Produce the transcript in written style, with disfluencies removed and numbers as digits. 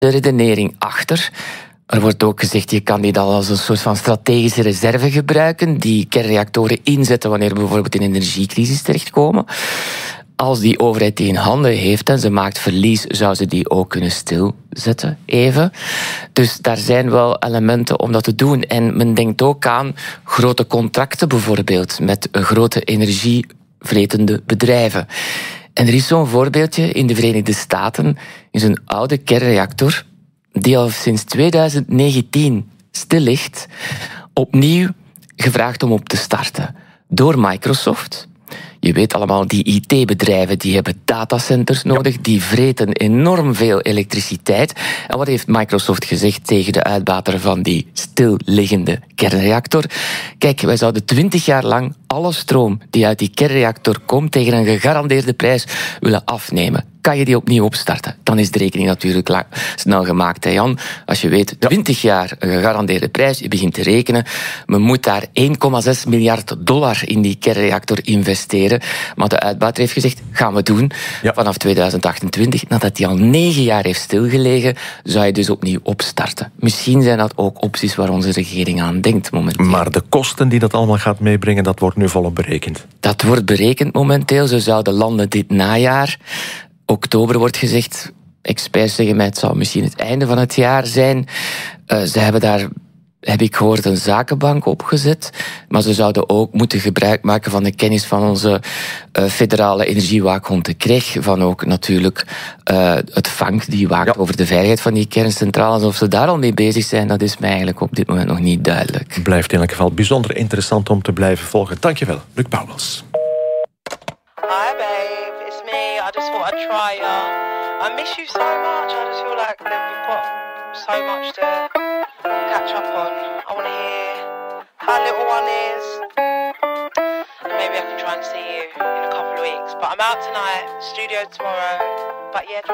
de redenering achter. Er wordt ook gezegd, je kan die dan als een soort van strategische reserve gebruiken, die kernreactoren inzetten wanneer we bijvoorbeeld in een energiecrisis terechtkomen. Als die overheid die in handen heeft en ze maakt verlies, zou ze die ook kunnen stilzetten, even. Dus daar zijn wel elementen om dat te doen. En men denkt ook aan grote contracten bijvoorbeeld met grote energievretende bedrijven. En er is zo'n voorbeeldje in de Verenigde Staten, is een oude kernreactor die al sinds 2019 stil ligt, opnieuw gevraagd om op te starten door Microsoft. Je weet allemaal, die IT-bedrijven die hebben datacenters nodig, die vreten enorm veel elektriciteit. En wat heeft Microsoft gezegd tegen de uitbater van die stilliggende kernreactor? Kijk, wij zouden 20 jaar lang alle stroom die uit die kernreactor komt tegen een gegarandeerde prijs willen afnemen. Kan je die opnieuw opstarten? Dan is de rekening natuurlijk snel gemaakt, hè Jan. Als je weet, 20 jaar een gegarandeerde prijs, je begint te rekenen. Men moet daar $1,6 miljard in die kernreactor investeren. Maar de uitbater heeft gezegd, gaan we doen. Ja. Vanaf 2028, nadat die al 9 jaar heeft stilgelegen, zou je dus opnieuw opstarten. Misschien zijn dat ook opties waar onze regering aan denkt momenteel. Maar de kosten die dat allemaal gaat meebrengen, dat wordt nu volop berekend. Dat wordt berekend momenteel. Ze zouden landen dit najaar. Oktober wordt gezegd. Experts zeggen mij, het zal misschien het einde van het jaar zijn. Ze hebben daar, heb ik gehoord, een zakenbank opgezet. Maar ze zouden ook moeten gebruik maken van de kennis van onze federale energiewaakhond, de KREG. Van ook natuurlijk het FANK, die waakt over de veiligheid van die kerncentrales. Of ze daar al mee bezig zijn, dat is mij eigenlijk op dit moment nog niet duidelijk. Blijft in elk geval bijzonder interessant om te blijven volgen. Dankjewel, Luc Pauwels. Hi babe, it's me. I just thought I'd try ya. I miss you so much. I just feel like we've got so much to catch up on. I want to hear how little one is. Maybe I can try and see you in a couple of weeks. But I'm out tonight, studio tomorrow. But yeah.